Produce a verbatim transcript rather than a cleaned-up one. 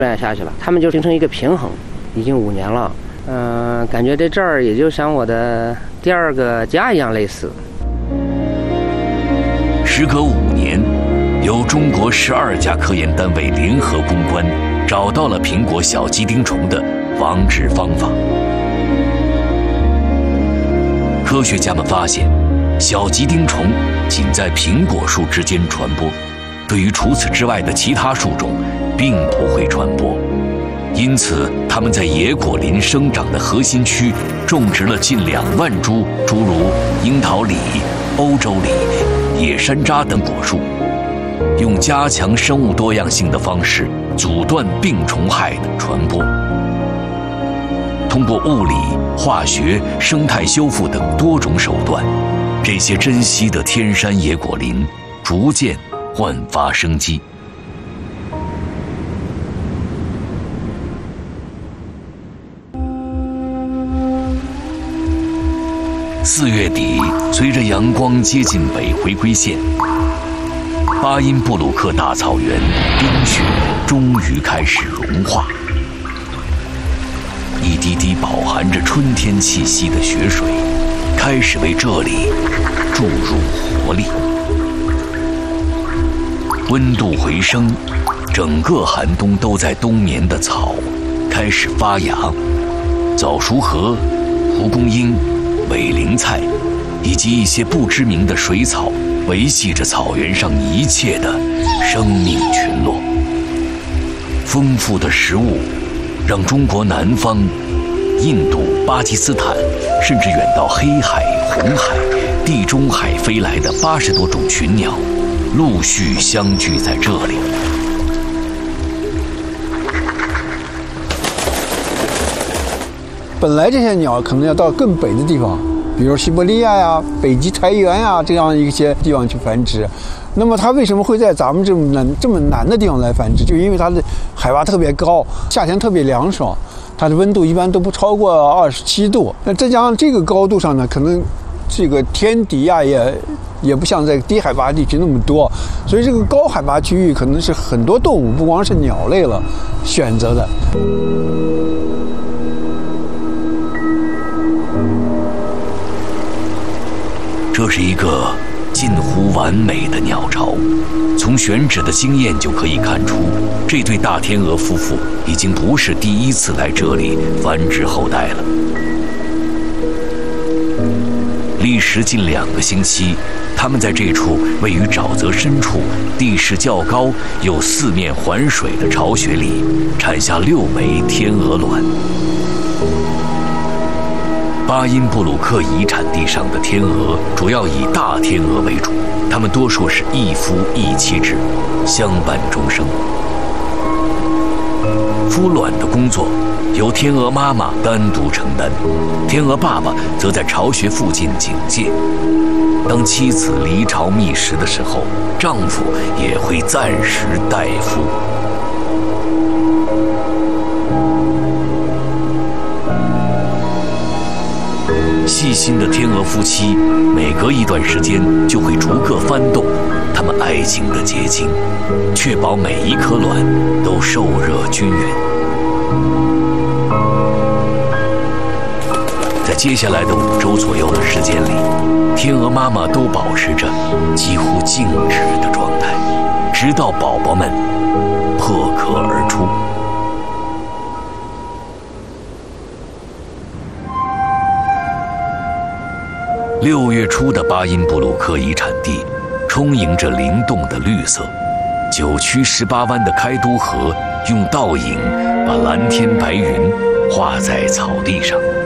转下去了，他们就形成一个平衡，已经五年了。嗯、呃，感觉在这儿也就像我的第二个家一样类似。 时隔五年，由中国十二家科研单位联合攻关，找到了苹果小鸡丁虫的防治方法。科学家们发现，小鸡丁虫仅在苹果树之间传播，对于除此之外的其他树种并不会传播。因此，它们在野果林生长的核心区种植了近两万株诸如樱桃李、欧洲李、野山楂等果树，用加强生物多样性的方式阻断病虫害的传播。通过物理、化学、生态修复等多种手段，这些珍稀的天山野果林逐渐焕发生机。四月底，随着阳光接近北回归线，巴音布鲁克大草原冰雪终于开始融化，一滴滴饱含着春天气息的雪水开始为这里注入活力。温度回升，整个寒冬都在冬眠的草开始发芽，早熟禾、蒲公英、尾灵菜以及一些不知名的水草维系着草原上一切的生命群落。丰富的食物让中国南方、印度、巴基斯坦，甚至远到黑海、红海、地中海飞来的八十多种群鸟陆续相聚在这里。 本来这些鸟可能要到更北的地方，比如西伯利亚呀、北极苔原呀这样一些地方去繁殖。那么它为什么会在咱们这么南这么南的地方来繁殖？就因为它的海拔特别高，夏天特别凉爽，它的温度一般都不超过二十七度。那再加上这个高度上呢，可能这个天敌呀也也不像在低海拔地区那么多，所以这个高海拔区域可能是很多动物，不光是鸟类了，选择的。 这是一个近乎完美的鸟巢，从选址的经验就可以看出，这对大天鹅夫妇已经不是第一次来这里繁殖后代了。历时近两个星期，他们在这处位于沼泽深处、地势较高又四面环水的巢穴里，产下六枚天鹅卵。巴音布鲁克遗产地上的天鹅主要以大天鹅为主，它们多数是一夫一妻制，相伴终生。孵卵的工作由天鹅妈妈单独承担，天鹅爸爸则在巢穴附近警戒。当妻子离巢觅食的时候，丈夫也会暂时代孵。细心的天鹅夫妻每隔一段时间就会逐个翻动它们爱情的结晶，确保每一颗卵都受热均匀。在接下来的五周左右的时间里，天鹅妈妈都保持着几乎静止的状态，直到宝宝们破壳而出。六月初的巴音布鲁克遗产地充盈着灵动的绿色，九曲十八弯的开都河用倒影把蓝天白云画在草地上。